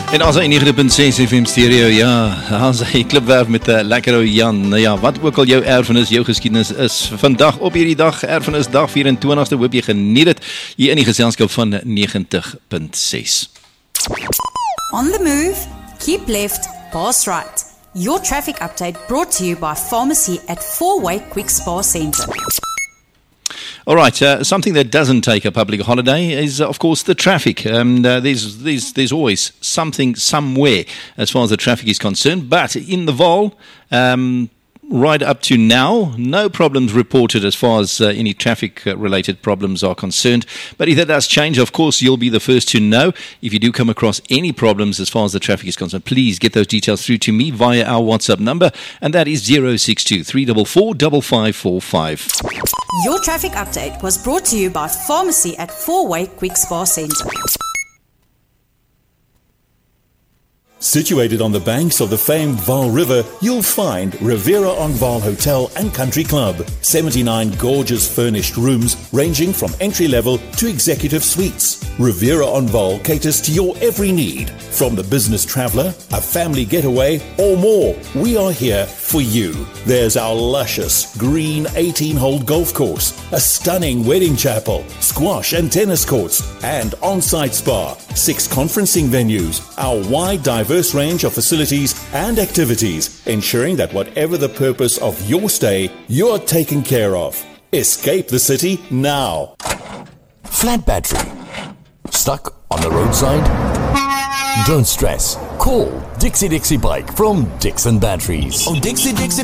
En as hy 90.6 FM stereo, ja, as hy klipwerf met lekker ou Jan. Nou ja, wat ook al jou erfenis, jou geskiedenis is, vandag op hierdie dag, erfenisdag 24ste, hoop jy geniet het, hier in die geselskap van 90.6. On the move, keep left, pass right. Your traffic update brought to you by Pharmacy at Four-Way Quick Spa Centre. All right, something that doesn't take a public holiday is, of course, the traffic. There's always something somewhere as far as the traffic is concerned. But in the Vaal, right up to now, no problems reported as far as any traffic-related problems are concerned. But if that does change, of course, you'll be the first to know. If you do come across any problems as far as the traffic is concerned, please get those details through to me via our WhatsApp number, and that is 062 344 5545. Your traffic update was brought to you by Pharmacy at Four-Way Quick Spa Centre. Situated on the banks of the famed Vaal River, you'll find Riviera on Vaal Hotel and Country Club. 79 gorgeous furnished rooms ranging from entry-level to executive suites. Riviera on Vaal caters to your every need. From the business traveller, a family getaway or more, we are here for you. There's our luscious green 18-hole golf course, a stunning wedding chapel, squash and tennis courts, and on-site spa, 6 conferencing venues, our wide diverse range of facilities and activities, ensuring that whatever the purpose of your stay, you're taken care of. Escape the city now. Flat battery. Stuck on the roadside? Don't stress. Call Dixie Bike from Dixon Batteries. Oh, Dixie